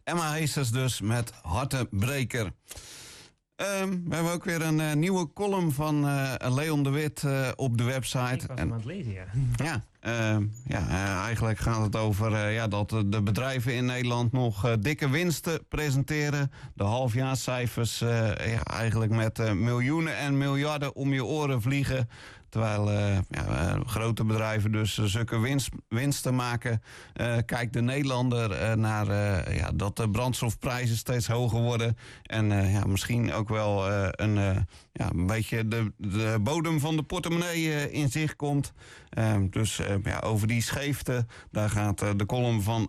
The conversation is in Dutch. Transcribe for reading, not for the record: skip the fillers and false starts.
Emma Heesters dus met Hartenbreker. We hebben ook weer een nieuwe column van Leon de Wit op de website. Ik was hem aan het lezen, ja. Eigenlijk gaat het over dat de bedrijven in Nederland nog dikke winsten presenteren. De halfjaarscijfers eigenlijk met miljoenen en miljarden om je oren vliegen. Terwijl grote bedrijven dus zulke winsten maken. Kijkt de Nederlander naar dat de brandstofprijzen steeds hoger worden. En misschien ook wel een beetje de bodem van de portemonnee in zicht komt. Dus over die scheefte, daar gaat de column van